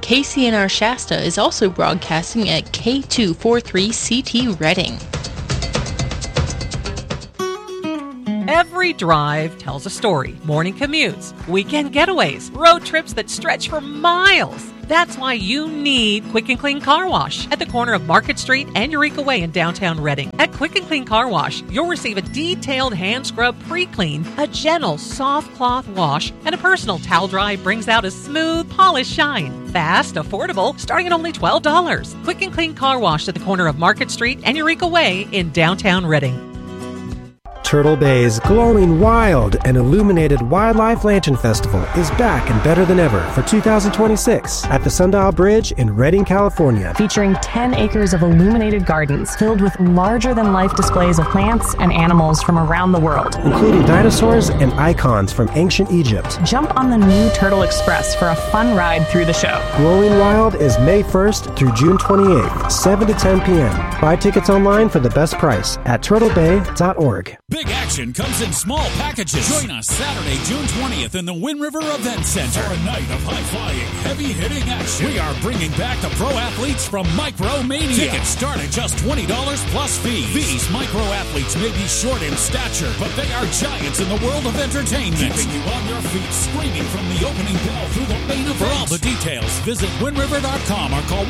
KCNR Shasta is also broadcasting at K243CT Reading. Every drive tells a story. Morning commutes, weekend getaways, road trips that stretch for miles. That's why you need Quick and Clean Car Wash at the corner of Market Street and Eureka Way in downtown Reading. At Quick and Clean Car Wash, you'll receive a detailed hand scrub pre-clean, a gentle soft cloth wash, and a personal towel dry brings out a smooth, polished shine. Fast, affordable, starting at only $12. Quick and Clean Car Wash at the corner of Market Street and Eureka Way in downtown Reading. Turtle Bay's glowing, wild, and illuminated Wildlife Lantern Festival is back and better than ever for 2026 at the Sundial Bridge in Redding, California. Featuring 10 acres of illuminated gardens filled with larger-than-life displays of plants and animals from around the world, including dinosaurs and icons from ancient Egypt. Jump on the new Turtle Express for a fun ride through the show. Glowing Wild is May 1st through June 28th, 7 to 10 p.m. Buy tickets online for the best price at turtlebay.org. Big action comes in small packages. Join us Saturday, June 20th in the Wind River Event Center for a night of high-flying, heavy-hitting action. We are bringing back the pro athletes from Micromania. Tickets start at just $20 plus fees. These micro-athletes may be short in stature, but they are giants in the world of entertainment. Keeping you on your feet, screaming from the opening bell through the main event. For all the details, visit windriver.com or call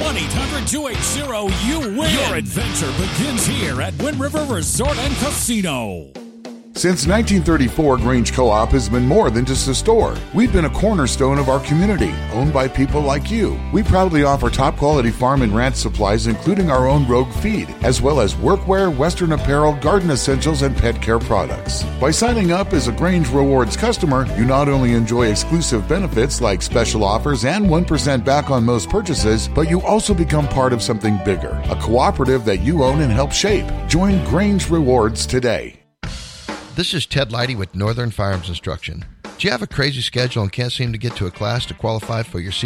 1-800-280-YOU-WIN. Your adventure begins here at Wind River Resort and Casino. Since 1934, Grange Co-op has been more than just a store. We've been a cornerstone of our community, owned by people like you. We proudly offer top-quality farm and ranch supplies, including our own Rogue feed, as well as workwear, Western apparel, garden essentials, and pet care products. By signing up as a Grange Rewards customer, you not only enjoy exclusive benefits like special offers and 1% back on most purchases, but you also become part of something bigger, a cooperative that you own and help shape. Join Grange Rewards today. This is Ted Leidy with Northern Firearms Instruction. Do you have a crazy schedule and can't seem to get to a class to qualify for your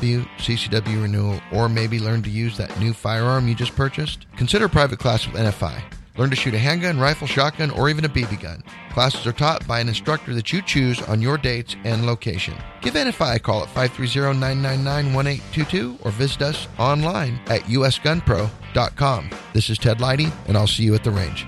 CCW renewal, or maybe learn to use that new firearm you just purchased? Consider a private class with NFI. Learn to shoot a handgun, rifle, shotgun, or even a BB gun. Classes are taught by an instructor that you choose on your dates and location. Give NFI a call at 530-999-1822 or visit us online at usgunpro.com. This is Ted Leidy, and I'll see you at the range.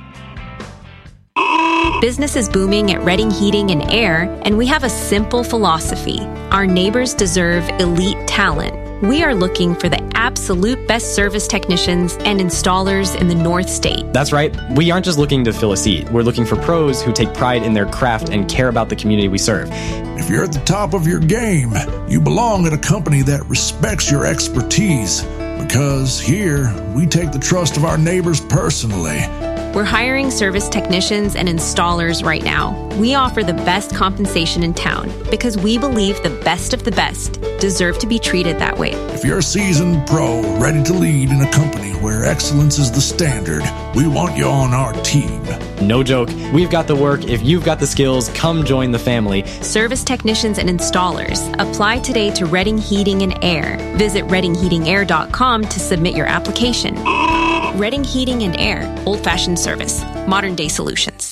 Business is booming at Reading Heating and Air, and we have a simple philosophy. Our neighbors deserve elite talent. We are looking for the absolute best service technicians and installers in the North State. That's right. We aren't just looking to fill a seat. We're looking for pros who take pride in their craft and care about the community we serve. If you're at the top of your game, you belong at a company that respects your expertise, because here we take the trust of our neighbors personally. We're hiring service technicians and installers right now. We offer the best compensation in town because we believe the best of the best deserve to be treated that way. If you're a seasoned pro ready to lead in a company where excellence is the standard, we want you on our team. No joke. We've got the work. If you've got the skills, come join the family. Service technicians and installers. Apply today to Reading Heating and Air. Visit readingheatingair.com to submit your application. Reading Heating and Air. Old-fashioned service. Modern-day solutions.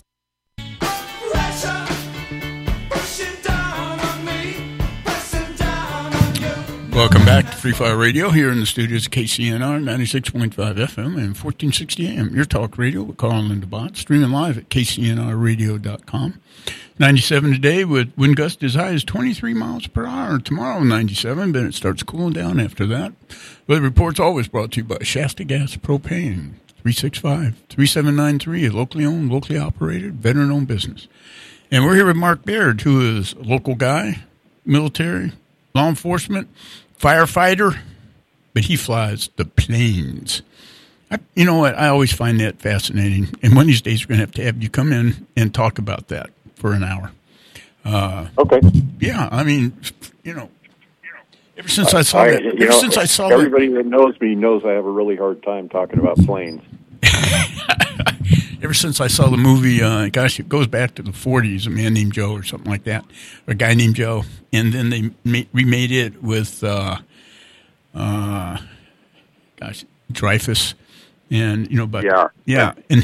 Welcome back to Free Fire Radio here in the studios of KCNR 96.5 FM and 1460 AM. Your talk radio with Carl and Linda Bott. Streaming live at kcnrradio.com. 97 today with wind gusts as high as 23 miles per hour. Tomorrow 97, then it starts cooling down after that. Weather report's always brought to you by Shasta Gas Propane. 365-3793, a locally owned, locally operated, veteran-owned business. And we're here with Mark Baird, who is a local guy, military, law enforcement, firefighter, but he flies the planes. You know what? I always find that fascinating. And one of these days we're going to have you come in and talk about that for an hour. Okay. Yeah, I mean, ever since I saw that. Everybody that knows me knows I have a really hard time talking about planes. Ever since I saw the movie, it goes back to the 40s, A Man Named Joe or something like that, or A Guy Named Joe, and then they remade it with, Dreyfus, and and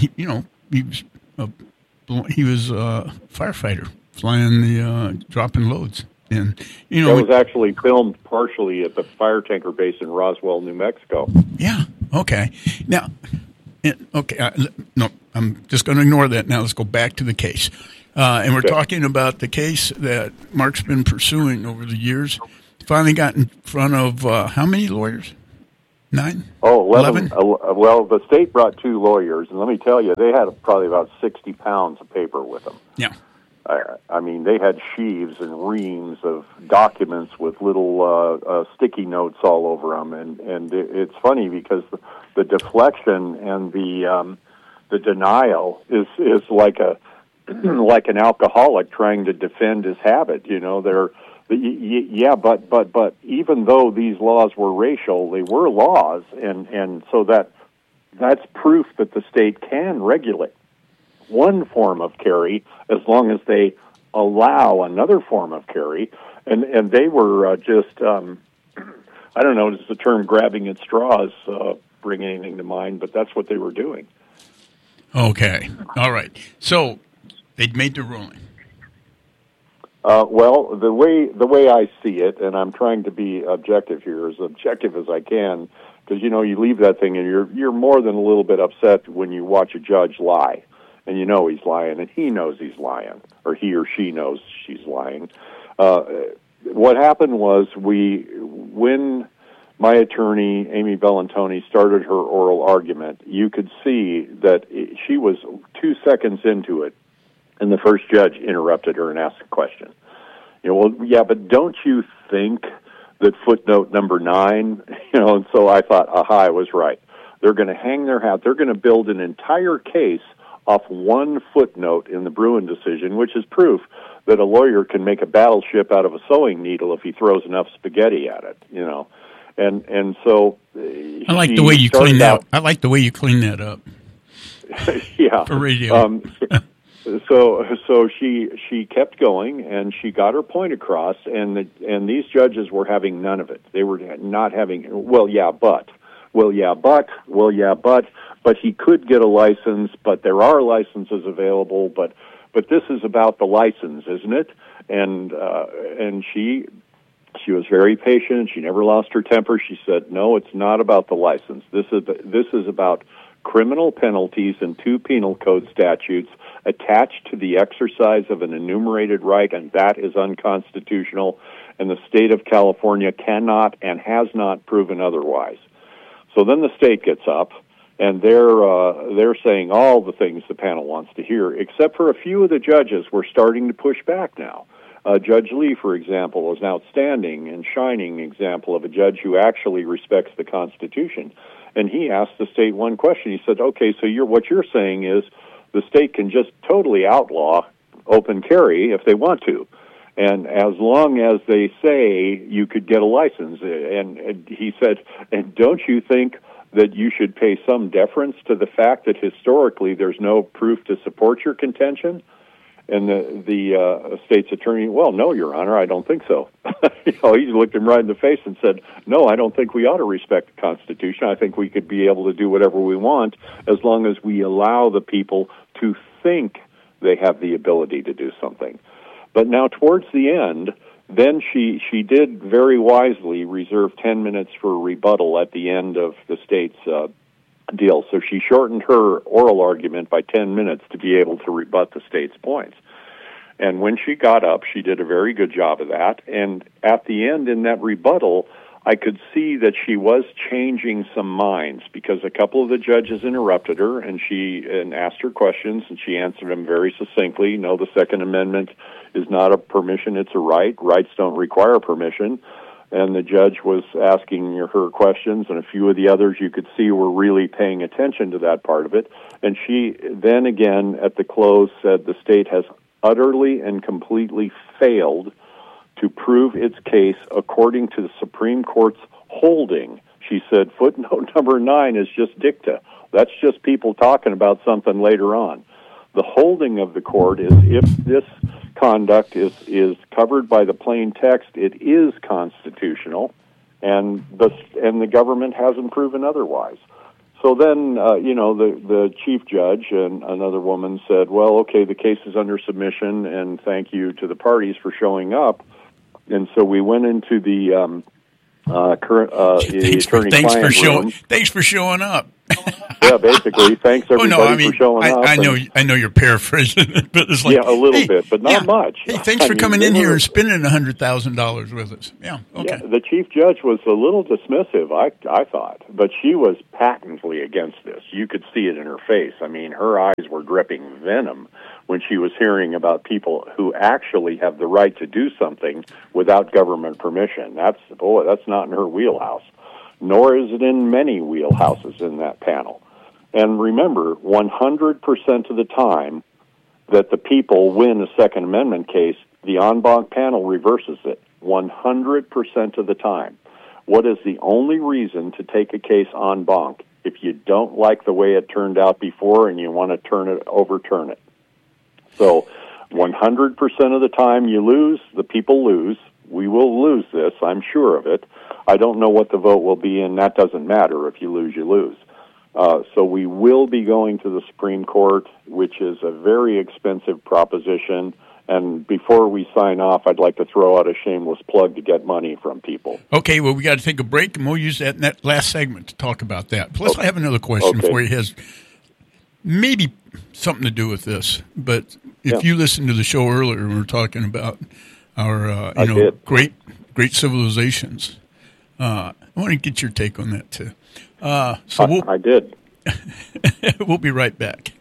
he was a firefighter flying dropping loads. And you know, that was actually filmed partially at the fire tanker base in Roswell, New Mexico. Yeah. Okay. Now, no, I'm just going to ignore that. Now let's go back to the case, and we're talking about the case that Mark's been pursuing over the years. Finally got in front of how many lawyers? 9? Oh, 11. Well, the state brought 2 lawyers, and let me tell you, they had probably about 60 pounds of paper with them. Yeah. I mean, they had sheaves and reams of documents with little sticky notes all over them, and it's funny because the deflection and the denial is like like an alcoholic trying to defend his habit. You know, but even though these laws were racial, they were laws, and so that's proof that the state can regulate one form of carry as long as they allow another form of carry, and they were just I don't know, does the term grabbing at straws bring anything to mind, but that's what they were doing. Okay, all right. So they'd made the ruling. Well, the way I see it, and I'm trying to be objective here, as objective as I can, because you leave that thing and you're more than a little bit upset when you watch a judge lie, and you know he's lying, and he knows he's lying, or he or she knows she's lying. What happened was when my attorney, Amy Bellantoni, started her oral argument, you could see that she was 2 seconds into it, and the first judge interrupted her and asked a question. Well, yeah, but don't you think that footnote number 9, and so I thought, aha, I was right. They're going to hang their hat. They're going to build an entire case off one footnote in the Bruin decision, which is proof that a lawyer can make a battleship out of a sewing needle if he throws enough spaghetti at it, And so I like the way you clean that. I like the way you clean that up. Yeah, for radio. So she kept going, and she got her point across, and these judges were having none of it. They were not having, but he could get a license, but there are licenses available, but this is about the license, isn't it? And she was very patient. She never lost her temper. She said, no, it's not about the license. This is about criminal penalties and 2 penal code statutes attached to the exercise of an enumerated right, and that is unconstitutional, and the state of California cannot and has not proven otherwise. So then the state gets up, and they're saying all the things the panel wants to hear, except for a few of the judges were starting to push back now. Judge Lee, for example, is an outstanding and shining example of a judge who actually respects the Constitution. And he asked the state one question. He said, okay, so what you're saying is the state can just totally outlaw open carry if they want to. And as long as they say you could get a license. And he said, and don't you think that you should pay some deference to the fact that historically there's no proof to support your contention? And the state's attorney, well, no, Your Honor, I don't think so. He looked him right in the face and said, no, I don't think we ought to respect the Constitution. I think we could be able to do whatever we want as long as we allow the people to think they have the ability to do something. But now towards the end, then she did very wisely reserve 10 minutes for rebuttal at the end of the state's deal. So she shortened her oral argument by 10 minutes to be able to rebut the state's points. And when she got up, she did a very good job of that. And at the end, in that rebuttal, I could see that she was changing some minds because a couple of the judges interrupted her and asked her questions, and she answered them very succinctly. No, the Second Amendment is not a permission, it's a right. Rights don't require permission. And the judge was asking her questions, and a few of the others you could see were really paying attention to that part of it. And she then again at the close said the state has utterly and completely failed to prove its case according to the Supreme Court's holding. She said footnote number 9 is just dicta. That's just people talking about something later on. The holding of the court is if this conduct is covered by the plain text, it is constitutional, and the government hasn't proven otherwise. So then, the chief judge and another woman said, well, okay, the case is under submission, and thank you to the parties for showing up. so we went into the attorney-client room. Thanks for showing up. Yeah, basically, thanks everybody for showing up. I know you're paraphrasing it, but it's like a little bit, but not much. Hey, thanks for coming in here and spending $100,000 with us. Yeah, okay. Yeah, the chief judge was a little dismissive, I thought, but she was patently against this. You could see it in her face. I mean, her eyes were dripping venom when she was hearing about people who actually have the right to do something without government permission. That's not in her wheelhouse, nor is it in many wheelhouses in that panel. And remember, 100% of the time that the people win a Second Amendment case, the en banc panel reverses it. 100% of the time. What is the only reason to take a case en banc? If you don't like the way it turned out before and you want to overturn it. So 100% of the time you lose, the people lose. We will lose this, I'm sure of it. I don't know what the vote will be, and that doesn't matter. If you lose, you lose. So we will be going to the Supreme Court, which is a very expensive proposition. And before we sign off, I'd like to throw out a shameless plug to get money from people. Okay, well, we got to take a break, and we'll use that in that last segment to talk about that. Plus, I have another question for you. It has maybe something to do with this, but if you listened to the show earlier, we were talking about our great civilizations. I want to get your take on that too. I did. We'll be right back.